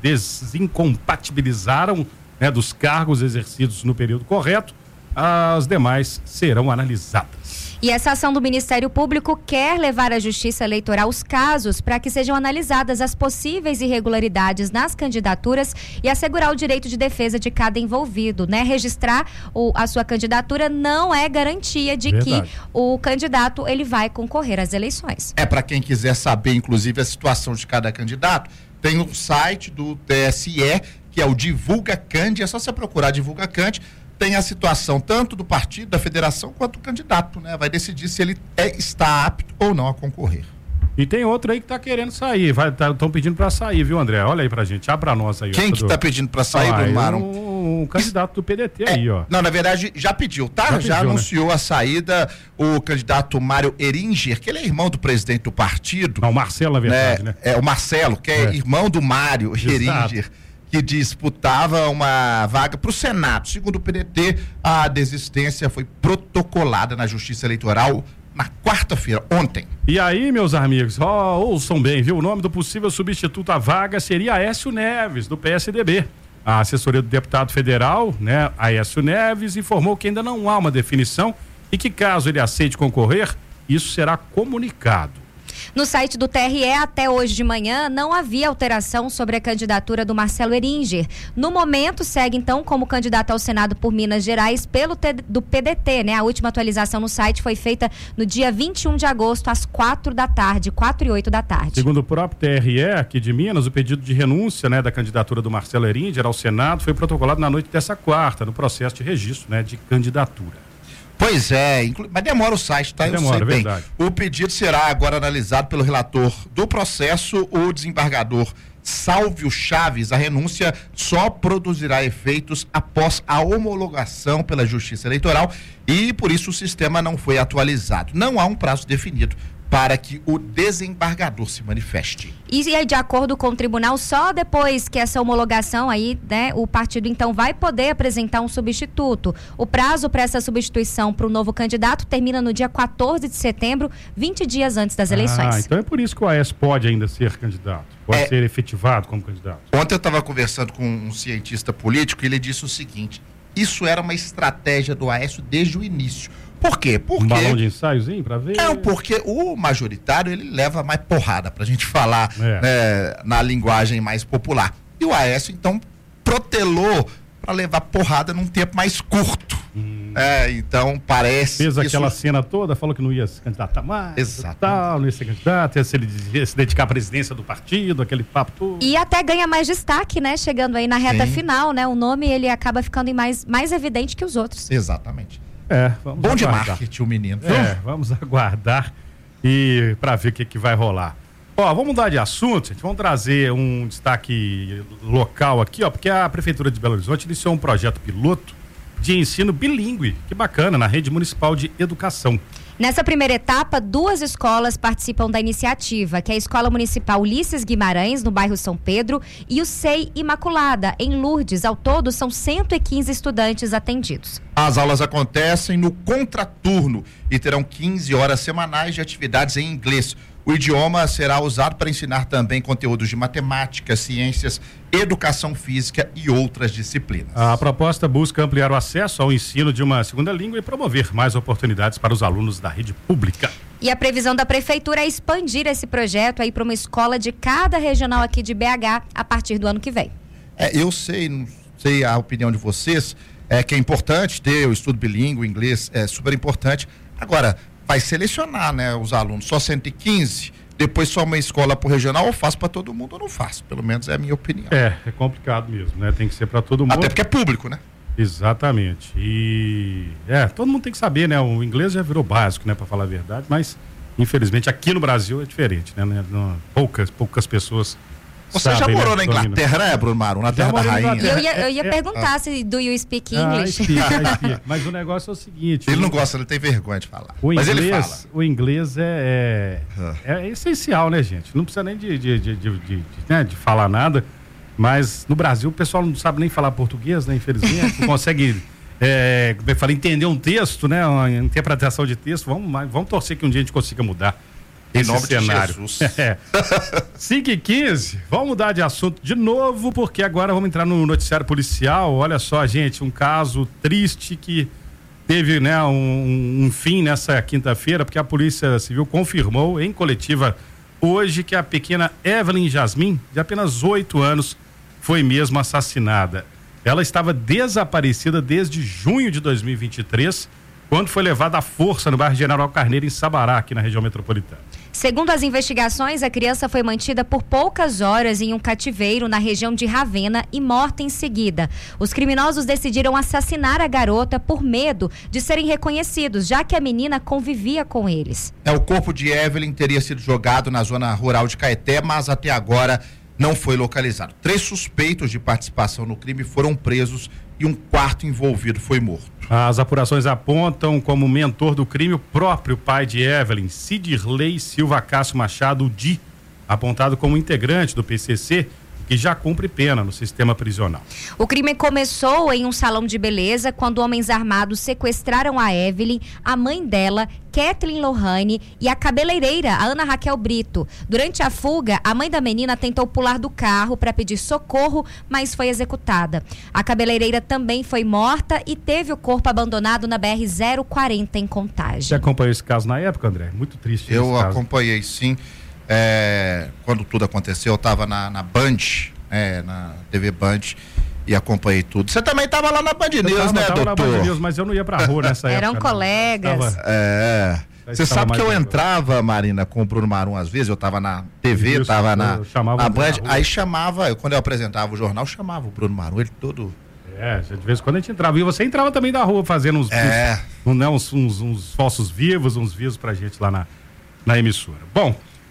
desincompatibilizaram, né, dos cargos exercidos no período correto. As demais serão analisadas. E essa ação do Ministério Público quer levar à Justiça Eleitoral os casos para que sejam analisadas as possíveis irregularidades nas candidaturas e assegurar o direito de defesa de cada envolvido, né? Registrar a sua candidatura não é garantia de que o candidato ele vai concorrer às eleições. Para quem quiser saber, inclusive, a situação de cada candidato, tem um site do TSE, que é o Divulga Cand, é só você procurar Divulga Cand. Tem a situação tanto do partido, da federação, quanto do candidato, né? Vai decidir se ele está apto ou não a concorrer. E tem outro aí que tá querendo sair, estão pedindo para sair, viu, André? Olha aí pra gente, abra nós aí. Quem que tá pedindo para sair, Bruno Marum? Um candidato do PDT aí, ó. Não, na verdade, já pediu, tá? Já anunciou, né, a saída, o candidato Mário Eringer, que ele é irmão do presidente do partido. Não, o Marcelo, na verdade, né? É o Marcelo, que é irmão do Mário Eringer, que disputava uma vaga para o Senado. Segundo o PDT, a desistência foi protocolada na Justiça Eleitoral na quarta-feira, ontem. E aí, meus amigos, ouçam bem, viu? O nome do possível substituto à vaga seria Aécio Neves, do PSDB. A assessoria do deputado federal, né, Aécio Neves, informou que ainda não há uma definição e que, caso ele aceite concorrer, isso será comunicado. No site do TRE, até hoje de manhã, não havia alteração sobre a candidatura do Marcelo Eringer. No momento, segue então como candidato ao Senado por Minas Gerais do PDT, né? A última atualização no site foi feita no dia 21 de agosto, às 4h08 da tarde. Segundo o próprio TRE aqui de Minas, o pedido de renúncia, né, da candidatura do Marcelo Eringer ao Senado foi protocolado na noite dessa quarta, no processo de registro, né, de candidatura. Pois é, mas demora o site, tá? Demora, eu sei bem. O pedido será agora analisado pelo relator do processo, o desembargador Sálvio Chaves. A renúncia só produzirá efeitos após a homologação pela Justiça Eleitoral e, por isso, o sistema não foi atualizado. Não há um prazo definido para que o desembargador se manifeste. E aí, de acordo com o tribunal, só depois que essa homologação aí, né, o partido então vai poder apresentar um substituto. O prazo para essa substituição para o novo candidato termina no dia 14 de setembro, 20 dias antes das eleições. Então é por isso que o Aécio pode ainda ser candidato, pode ser efetivado como candidato. Ontem eu estava conversando com um cientista político e ele disse o seguinte: isso era uma estratégia do Aécio desde o início. Por quê? Porque... Um balão de ensaiozinho para ver? Porque o majoritário, ele leva mais porrada, pra gente falar, né, na linguagem mais popular. E o Aécio, então, protelou para levar porrada num tempo mais curto. Então, parece... Fez aquela cena toda, falou que não ia se candidatar mais. Exato. Não ia ser candidato, ia se dedicar à presidência do partido, aquele papo todo. E até ganha mais destaque, né? Chegando aí na reta final, né? O nome, ele acaba ficando mais evidente que os outros. Exatamente. Vamos Bom aguardar. de marketing o menino. Vamos aguardar e para ver o que vai rolar. Vamos mudar de assunto, gente. Vamos trazer um destaque local aqui, porque a Prefeitura de Belo Horizonte iniciou um projeto piloto de ensino bilíngue. Que bacana, na rede municipal de educação. Nessa primeira etapa, 2 escolas participam da iniciativa, que é a Escola Municipal Ulisses Guimarães, no bairro São Pedro, e o SEI Imaculada, em Lourdes. Ao todo, são 115 estudantes atendidos. As aulas acontecem no contraturno e terão 15 horas semanais de atividades em inglês. O idioma será usado para ensinar também conteúdos de matemática, ciências, educação física e outras disciplinas. A proposta busca ampliar o acesso ao ensino de uma segunda língua e promover mais oportunidades para os alunos da rede pública. E a previsão da Prefeitura é expandir esse projeto aí para uma escola de cada regional aqui de BH a partir do ano que vem. Eu não sei a opinião de vocês, que é importante ter o estudo bilíngue, o inglês é super importante. Agora, vai selecionar, né, os alunos, só 115, depois só uma escola por regional, ou faço para todo mundo ou não faço, pelo menos é a minha opinião. É complicado mesmo, né, tem que ser para todo mundo. Até porque é público, né? Exatamente, e todo mundo tem que saber, né, o inglês já virou básico, né, para falar a verdade, mas infelizmente aqui no Brasil é diferente, né, poucas pessoas. Você já morou na Inglaterra, né, Bruno Marum? Na Terra da Rainha. Eu ia perguntar se do you speak English. Mas o negócio é o seguinte... Ele não gosta, ele tem vergonha de falar. Mas ele fala. O inglês é essencial, né, gente? Não precisa nem de falar nada, mas no Brasil o pessoal não sabe nem falar português, né, infelizmente. Não consegue entender um texto, né, uma interpretação de texto. Vamos torcer que um dia a gente consiga mudar. esse cenário. De Jesus. 5h15, vamos mudar de assunto de novo, porque agora vamos entrar no noticiário policial. Olha só, gente, um caso triste que teve, né, um fim nessa quinta-feira, porque a Polícia Civil confirmou em coletiva hoje que a pequena Evelyn Jasmin, de apenas 8 anos, foi mesmo assassinada. Ela estava desaparecida desde junho de 2023, quando foi levada à força no bairro General Carneiro, em Sabará, aqui na região metropolitana. Segundo as investigações, a criança foi mantida por poucas horas em um cativeiro na região de Ravena e morta em seguida. Os criminosos decidiram assassinar a garota por medo de serem reconhecidos, já que a menina convivia com eles. O corpo de Evelyn teria sido jogado na zona rural de Caeté, mas até agora não foi localizado. 3 suspeitos de participação no crime foram presos e um quarto envolvido foi morto. As apurações apontam como mentor do crime o próprio pai de Evelyn, Cidirley Silva Cássio Machado Di, apontado como integrante do PCC, que já cumpre pena no sistema prisional. O crime começou em um salão de beleza quando homens armados sequestraram a Evelyn, a mãe dela, Kathleen Lohane, e a cabeleireira, a Ana Raquel Brito. Durante a fuga, a mãe da menina tentou pular do carro para pedir socorro, mas foi executada. A cabeleireira também foi morta e teve o corpo abandonado na BR-040 em Contagem. Você acompanhou esse caso na época, André? Muito triste. Eu acompanhei, sim. Quando tudo aconteceu, eu estava na Band, na TV Band, e acompanhei tudo. Você também estava lá na Band News, né, doutor? Eu estava na Band News, mas eu não ia pra rua nessa época. Eram colegas. Você sabe que eu entrava, Marina, com o Bruno Marum, às vezes, eu estava na TV, estava na Band, aí chamava, quando eu apresentava o jornal, chamava o Bruno Marum, ele todo... de vez em quando a gente entrava. E você entrava também da rua fazendo uns falsos vivos, uns vivos pra gente lá na emissora. Bom,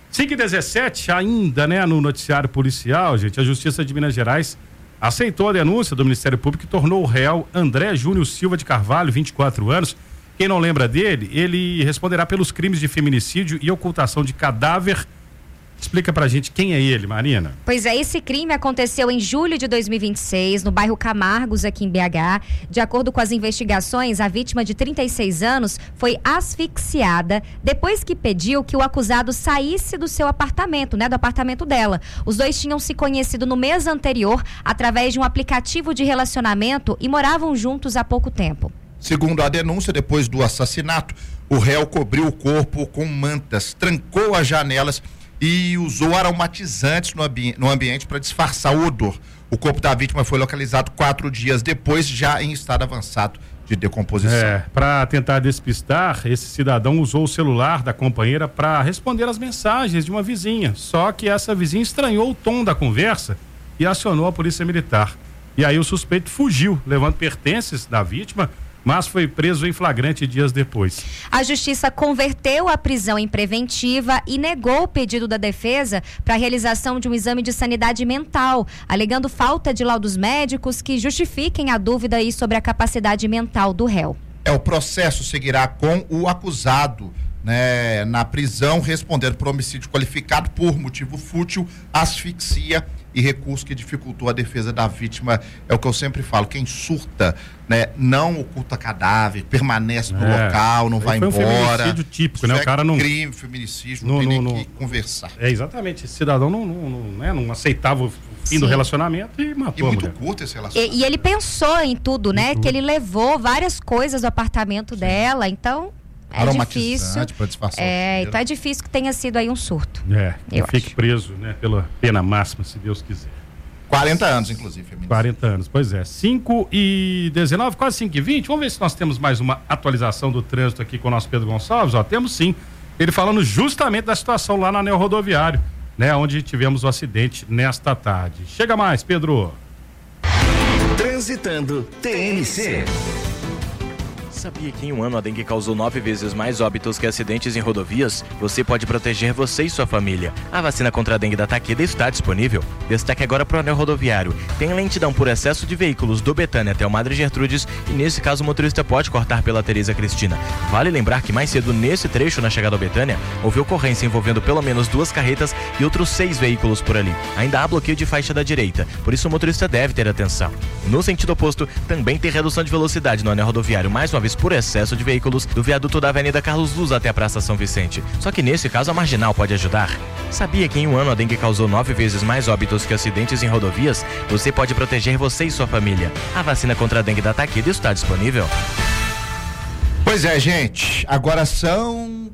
5h17, ainda, né, no noticiário policial, gente, a Justiça de Minas Gerais aceitou a denúncia do Ministério Público e tornou o réu André Júnior Silva de Carvalho, 24 anos. Quem não lembra dele, ele responderá pelos crimes de feminicídio e ocultação de cadáver. Explica pra gente quem é ele, Marina. Pois é, esse crime aconteceu em julho de 2026, no bairro Camargos, aqui em BH. De acordo com as investigações, a vítima de 36 anos foi asfixiada depois que pediu que o acusado saísse do seu apartamento, do apartamento dela. Os dois tinham se conhecido no mês anterior através de um aplicativo de relacionamento e moravam juntos há pouco tempo. Segundo a denúncia, depois do assassinato, o réu cobriu o corpo com mantas, trancou as janelas e usou aromatizantes no ambiente para disfarçar o odor. O corpo da vítima foi localizado 4 dias depois, já em estado avançado de decomposição. Para tentar despistar, esse cidadão usou o celular da companheira para responder às mensagens de uma vizinha. Só que essa vizinha estranhou o tom da conversa e acionou a polícia militar. E aí o suspeito fugiu, levando pertences da vítima, mas foi preso em flagrante dias depois. A justiça converteu a prisão em preventiva e negou o pedido da defesa para a realização de um exame de sanidade mental, alegando falta de laudos médicos que justifiquem a dúvida aí sobre a capacidade mental do réu. O processo seguirá com o acusado, na prisão, respondendo por homicídio qualificado por motivo fútil, asfixia e recurso que dificultou a defesa da vítima. É o que eu sempre falo, quem surta, não oculta cadáver, permanece no local, não vai embora. Foi um feminicídio típico, né? O cara não... crime, feminicídio, não tem nem que conversar. Exatamente, esse cidadão não aceitava o fim do relacionamento e matou a mulher. Muito curto esse relacionamento. E ele pensou em tudo, que ele levou várias coisas do apartamento dela, então... É difícil. Pra disfarçar então é difícil que tenha sido aí um surto. Que fique preso, pela pena máxima, se Deus quiser. 40 anos, inclusive. 40 anos, pois é. 5h19, quase 5h20. Vamos ver se nós temos mais uma atualização do trânsito aqui com o nosso Pedro Gonçalves. Temos sim. Ele falando justamente da situação lá na anel rodoviário, onde tivemos o acidente nesta tarde. Chega mais, Pedro. Transitando TNC. Sabia que em um ano a dengue causou 9 vezes mais óbitos que acidentes em rodovias? Você pode proteger você e sua família. A vacina contra a dengue da Takeda está disponível. Destaque agora para o anel rodoviário. Tem lentidão por excesso de veículos do Betânia até o Madre Gertrudes e nesse caso o motorista pode cortar pela Teresa Cristina. Vale lembrar que mais cedo nesse trecho na chegada ao Betânia houve ocorrência envolvendo pelo menos 2 carretas e outros 6 veículos por ali. Ainda há bloqueio de faixa da direita, por isso o motorista deve ter atenção. No sentido oposto, também tem redução de velocidade no anel rodoviário. Mais uma vez reais por excesso de veículos do viaduto da Avenida Carlos Luz até a Praça São Vicente. Só que nesse caso a Marginal pode ajudar. Sabia que em um ano a dengue causou 9 vezes mais óbitos que acidentes em rodovias? Você pode proteger você e sua família. A vacina contra a dengue da Takeda está disponível. Pois é, gente. Agora são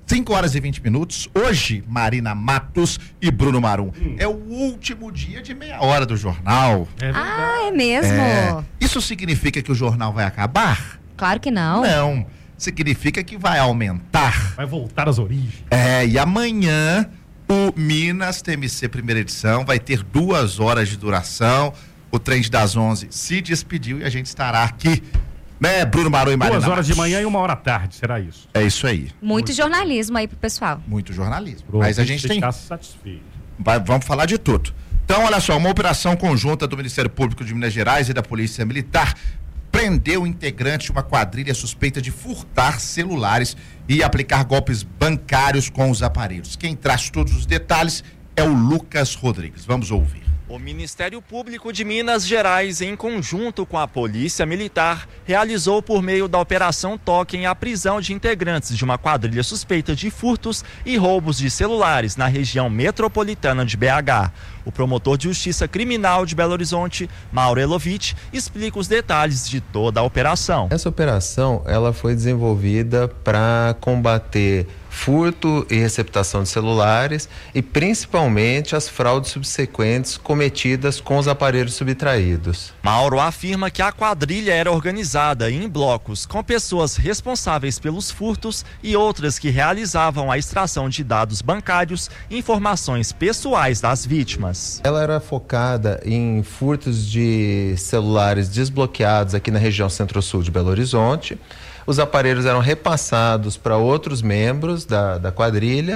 5h20. Hoje, Marina Matos e Bruno Marum. É o último dia de meia hora do jornal. É mesmo? Isso significa que o jornal vai acabar? Claro que não. Não. Significa que vai aumentar. Vai voltar às origens. E amanhã o Minas TMC primeira edição vai ter 2 horas de duração. O Trem das 11 se despediu e a gente estará aqui, né, Bruno Marum e Marina 2 horas de Matos. manhã e 1 hora à tarde, será isso? É isso aí. Muito jornalismo aí pro pessoal. Muito jornalismo. Pronto, Mas a gente tem... ficar satisfeito. Vamos falar de tudo. Então, olha só, uma operação conjunta do Ministério Público de Minas Gerais e da Polícia Militar prendeu integrante de uma quadrilha suspeita de furtar celulares e aplicar golpes bancários com os aparelhos. Quem traz todos os detalhes é o Lucas Rodrigues. Vamos ouvir. O Ministério Público de Minas Gerais, em conjunto com a Polícia Militar, realizou por meio da Operação Token a prisão de integrantes de uma quadrilha suspeita de furtos e roubos de celulares na região metropolitana de BH. O promotor de Justiça Criminal de Belo Horizonte, Mauro Elovitch, explica os detalhes de toda a operação. Essa operação ela foi desenvolvida para combater furto e receptação de celulares e principalmente as fraudes subsequentes cometidas com os aparelhos subtraídos. Mauro afirma que a quadrilha era organizada em blocos com pessoas responsáveis pelos furtos e outras que realizavam a extração de dados bancários e informações pessoais das vítimas. Ela era focada em furtos de celulares desbloqueados aqui na região centro-sul de Belo Horizonte. Os aparelhos eram repassados para outros membros da quadrilha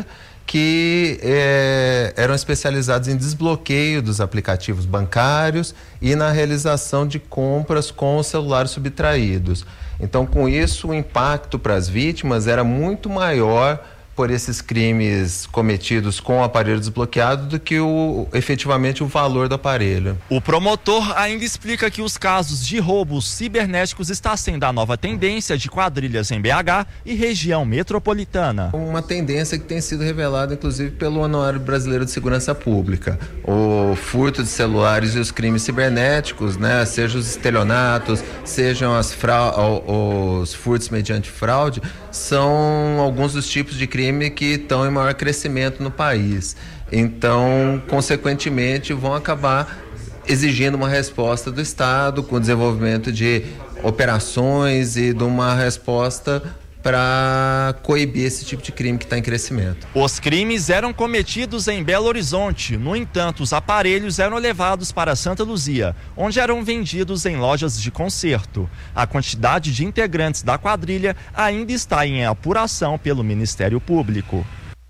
que eram especializados em desbloqueio dos aplicativos bancários e na realização de compras com os celulares subtraídos. Então, com isso, o impacto para as vítimas era muito maior por esses crimes cometidos com o aparelho desbloqueado do que efetivamente o valor do aparelho. O promotor ainda explica que os casos de roubos cibernéticos está sendo a nova tendência de quadrilhas em BH e região metropolitana. Uma tendência que tem sido revelada inclusive pelo Anuário Brasileiro de Segurança Pública. O furto de celulares e os crimes cibernéticos, né, sejam os estelionatos, sejam os furtos mediante fraude, são alguns dos tipos de crime que estão em maior crescimento no país. Então, consequentemente, vão acabar exigindo uma resposta do Estado com o desenvolvimento de operações e de uma resposta para coibir esse tipo de crime que está em crescimento. Os crimes eram cometidos em Belo Horizonte. No entanto, os aparelhos eram levados para Santa Luzia, onde eram vendidos em lojas de conserto. A quantidade de integrantes da quadrilha ainda está em apuração pelo Ministério Público.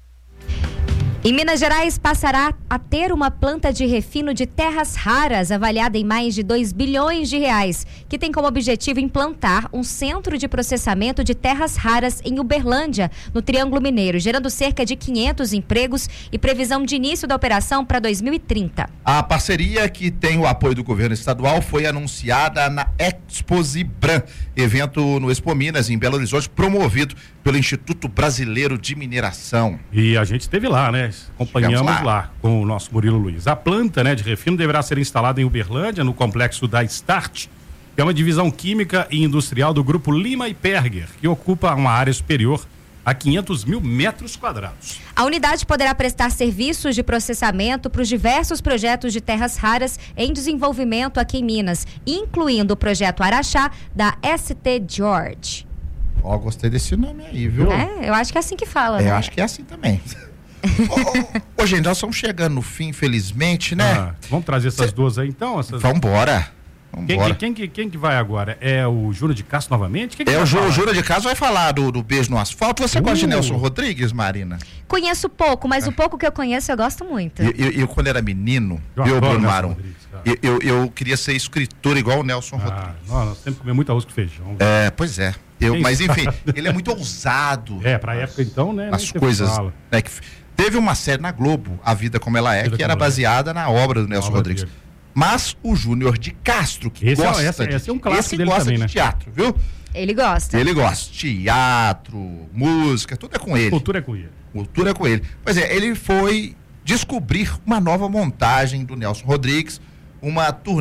Em Minas Gerais, passará a ter uma planta de refino de terras raras avaliada em mais de 2 bilhões de reais, que tem como objetivo implantar um centro de processamento de terras raras em Uberlândia, no Triângulo Mineiro, gerando cerca de 500 empregos e previsão de início da operação para 2030. A parceria, que tem o apoio do governo estadual, foi anunciada na Exposibran, evento no Expo Minas, em Belo Horizonte, promovido pelo Instituto Brasileiro de Mineração. E a gente esteve lá, né? Acompanhamos lá com o nosso Murilo Luiz. A planta, né, de refino deverá ser instalada em Uberlândia, no complexo da Start, que é uma divisão química e industrial do grupo Lima e Perger, que ocupa uma área superior a 500 mil metros quadrados. A unidade poderá prestar serviços de processamento para os diversos projetos de terras raras em desenvolvimento aqui em Minas, incluindo o projeto Araxá da ST George. Gostei desse nome aí, viu? Eu acho que é assim que fala, né? Eu acho que é assim também. Ô, gente, nós estamos chegando no fim, infelizmente, né? Vamos trazer essas duas aí, então? Vambora. Quem que vai agora? É o Júnior de Castro novamente? O Júnior de Castro vai falar do Beijo no Asfalto. Você gosta de Nelson Rodrigues, Marina? Conheço pouco, mas o pouco que eu conheço eu gosto muito. Eu quando era menino, Bruno Marum, eu queria ser escritor igual o Nelson Rodrigues. Nós sempre comemos muito arroz com feijão. Pois é. Mas enfim, ele é muito ousado. Pra época então, né? As coisas, né? Teve uma série na Globo, A Vida Como Ela É, que era baseada na obra do Nelson Rodrigues. Mas o Júnior de Castro, que gosta é um clássico dele gosta também, de né? teatro, viu? Ele gosta. Ele gosta. Teatro, música, tudo é com ele. Cultura é com ele. Cultura é com ele. Pois é, ele foi descobrir uma nova montagem do Nelson Rodrigues, uma turnê